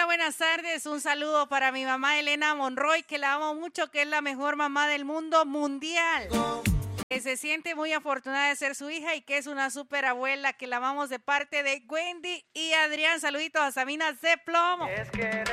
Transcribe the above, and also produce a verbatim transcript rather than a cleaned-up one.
Hola, buenas tardes. Un saludo para mi mamá Elena Monroy, que la amo mucho, que es la mejor mamá del mundo mundial. Que se siente muy afortunada de ser su hija y que es una súper abuela, que la amamos de parte de Wendy y Adrián. Saluditos a Sabina de Plomo. Es que